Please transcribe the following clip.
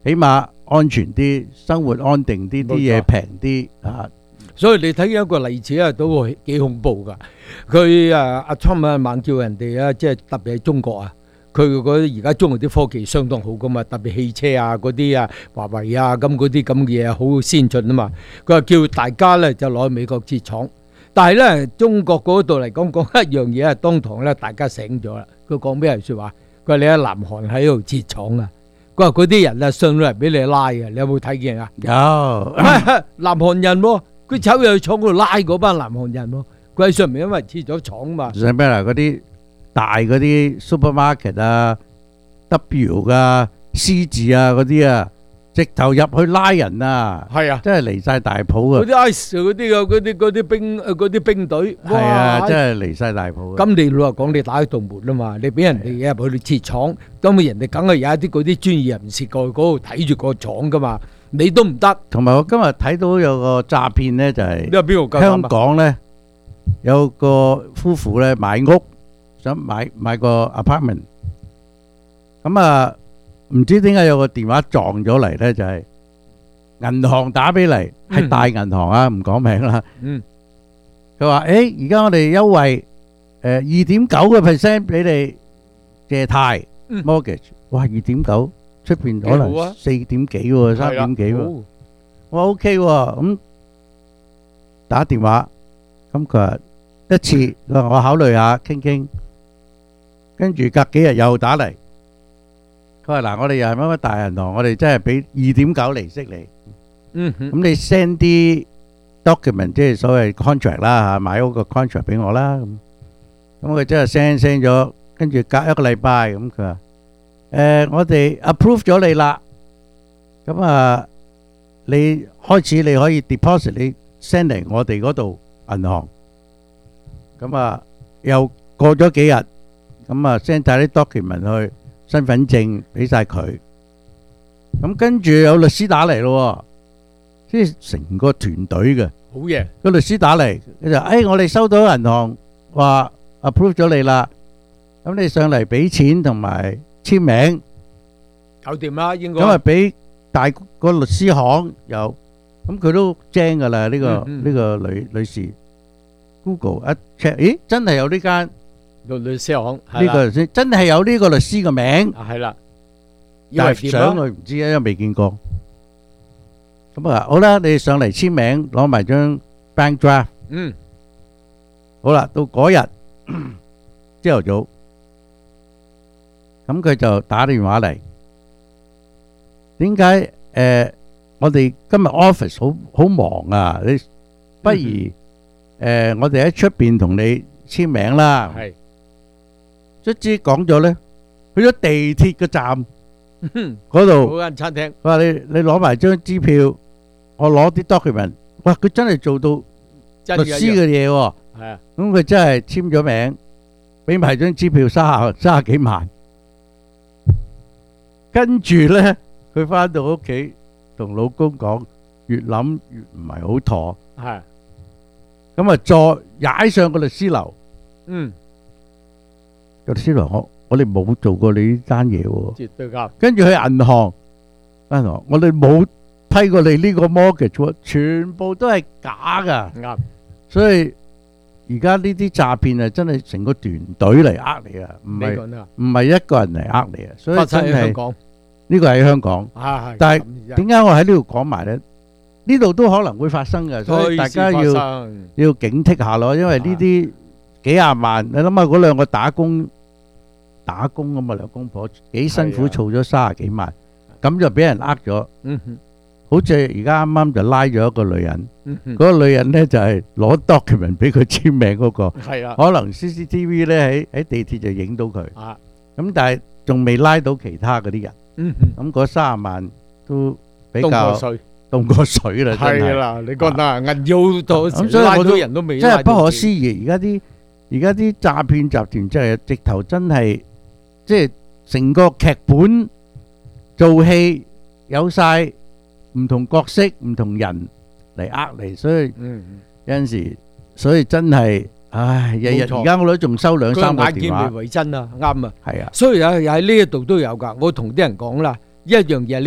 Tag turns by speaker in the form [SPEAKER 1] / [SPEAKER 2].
[SPEAKER 1] 起碼安全啲，生活安定啲，啲嘢平啲啊。
[SPEAKER 2] 所以你睇一個例子啊，都幾恐怖噶。佢阿 Trump 啊猛叫人哋啊，即係特別係中國啊，佢嗰啲而家中國啲科技相當好噶嘛，特別汽車啊嗰啲啊，華為啊咁嗰啲咁嘅嘢好先進啊嘛。佢話叫大家咧就攞去美國設廠，但係咧中國嗰度嚟講一樣嘢啊，當堂咧大家醒咗啦。佢講咩説話？佢話你喺南韓喺度設廠啊！佢話嗰啲人啊上到嚟俾你拉嘅，你有冇睇見啊？
[SPEAKER 1] 有
[SPEAKER 2] 南韓人喎，佢走入去廠嗰度拉嗰班南韓人喎。佢喺上面因為設咗廠嘛。
[SPEAKER 1] 上邊嗱嗰啲大嗰啲 supermarket 啊、W 啊、C 字啊嗰啲啊，直頭入去拉人啊！
[SPEAKER 2] 係啊，
[SPEAKER 1] 真係離晒大譜啊！
[SPEAKER 2] 嗰啲 ICE 嗰啲啊，嗰啲兵隊，
[SPEAKER 1] 係啊，真係離晒大譜啊！
[SPEAKER 2] 咁你老實講，你打開道門啊嘛，你俾人哋入去設廠，咁人哋梗係有一啲嗰啲專業人士過去嗰度睇住個廠噶嘛，你都唔得。
[SPEAKER 1] 同埋我今日睇到有個詐騙咧，就係香港咧有個夫婦咧買屋，想買個 apartment，咁啊唔知點解有個電話撞咗嚟咧，就係銀行打俾嚟，係大銀行啊，唔講名啦。佢話：而家我哋優惠2.9% 俾你借貸 mortgage，哇2.9，出邊可能4點幾喎，3點幾喎。我話 OK 喎，咁打電話，咁佢話一次，佢話我考慮下傾傾，跟住隔幾日又打嚟，佢話嗱，我哋又係乜乜大銀行，我哋真係俾2.9利息你，咁你 send 啲 document 即係所謂 contract 啦嚇，買嗰個 contract 俾我啦，咁佢真係 send 咗，跟住隔一個禮拜，咁佢話我哋 approve 咗你啦，咁啊你開始你可以 deposit 你 send 嚟我哋嗰度銀行，咁啊又過咗幾日，咁啊 send 曬啲 document 去，身份證俾曬佢，咁跟住有律師打嚟咯，即係成個團隊嘅，
[SPEAKER 2] 好嘢。
[SPEAKER 1] 個律師打嚟，佢就我哋收到銀行話 approve 咗你啦，咁你上嚟俾錢同埋簽名，
[SPEAKER 2] 搞掂啦，應該。
[SPEAKER 1] 咁啊俾大個律師行有，咁佢都精噶啦，呢個女士 Google 一 check，咦真係有呢間
[SPEAKER 2] 律師行，
[SPEAKER 1] 呢個律師真係有呢個律師嘅名，
[SPEAKER 2] 係啦，
[SPEAKER 1] 但係相佢唔知啊，因為未見過。咁啊好啦，你上嚟簽名，攞埋張 bank draft。好啦，到嗰日朝頭早，咁佢就打電話嚟。點解我哋今日 office 好忙啊？你不如我哋喺出邊同你簽名啦。係，卒之講咗咧，去咗地鐵嘅站嗰度
[SPEAKER 2] 嗰間餐廳。
[SPEAKER 1] 佢話你攞埋張支票，我攞啲 document。哇！佢真係做到律師嘅嘢喎。係啊，咁佢真係簽咗名，俾埋張支票30幾萬。跟住咧，佢翻到屋企同老公講，越諗越唔係好妥。係，咁啊再踩上個律師樓。個律師樓我哋冇做過你呢單嘢喎。絕對啱。跟住去銀行，我哋冇批過你呢個 mortgage 喎，全部都係假噶。啱。所以而家呢啲詐騙啊，真係成個團隊嚟呃你啊，唔係一個人嚟呃你啊。所以真係呢個喺香港。但係點解我喺呢度講埋咧？呢度都可能會發生嘅，所以大家要警惕下咯。因為呢啲幾廿萬，你諗下嗰兩個打工咁啊，兩公婆幾辛苦儲咗30幾萬，咁就俾人呃咗。好似而家啱啱就拉咗一個女人，嗰個女人咧就係攞 document 俾佢簽名嗰個，可能 CCTV 咧喺地鐵就影到佢，咁但係仲未拉到其他嗰啲人，咁嗰30萬都比較凍過水啦，真係。係啦，你覺得啊，銀腰到拉到人都未，真係不可思議。而家啲詐騙集團真係直頭真係，即係成個劇本做戲有晒。唔同角色、唔同人嚟呃你，所以有陣時，所以真係，唉，日日而家我都仲收2、3個電話。眼見未為真啊，啱啊，係啊，所以又喺呢一度都有㗎。我同啲人講啦，一樣嘢。